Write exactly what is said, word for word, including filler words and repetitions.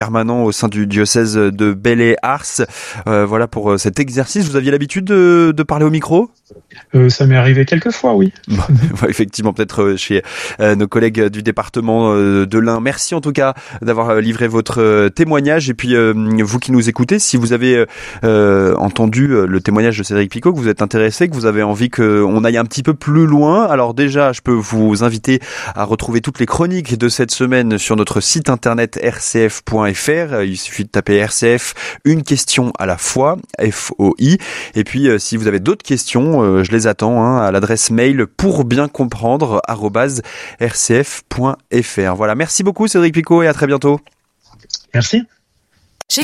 permanent au sein du diocèse de Belley-Ars. Euh, voilà pour cet exercice. Vous aviez l'habitude de, de parler au micro ? Euh, ça m'est arrivé quelques fois, oui. Bon, effectivement, peut-être chez euh, nos collègues du département euh, de l'Ain. Merci en tout cas d'avoir livré votre euh, témoignage. Et puis, euh, vous qui nous écoutez, si vous avez euh, entendu le témoignage de Cédric Picot, que vous êtes intéressé, que vous avez envie qu'on aille un petit peu plus loin, alors déjà, je peux vous inviter à retrouver toutes les chroniques de cette semaine sur notre site internet r c f point f r. Il suffit de taper R C F, une question à la fois, F O I. Et puis, euh, si vous avez d'autres questions, euh, je les attends hein, à l'adresse mail pour bien comprendre arobase r c f point f r. Voilà, merci beaucoup Cédric Picot et à très bientôt. Merci.